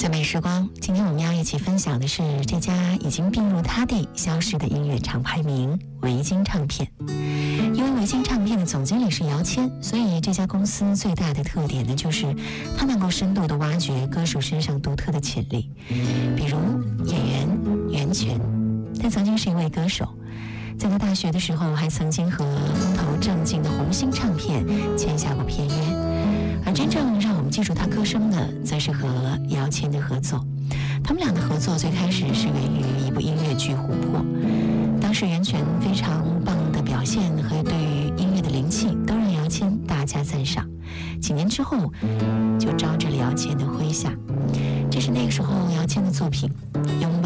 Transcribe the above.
最美时光，今天我们要一起分享的是这家已经病入他地消失的音乐厂牌名维京唱片。因为维京唱片的总经理是姚谦，所以这家公司最大的特点呢，就是它能够深度的挖掘歌手身上独特的潜力。比如演员袁泉，他曾经是一位歌手，在他大学的时候还曾经和风头正劲的红星唱片签下过片约。而真正让我们记住他歌声的，则是和姚谦的合作。他们俩的合作最开始是源于一部音乐剧《琥珀》，当时袁泉非常棒的表现和对于音乐的灵气，都让姚谦大加赞赏。几年之后，就招致了姚谦的麾下。这是那个时候姚谦的作品，用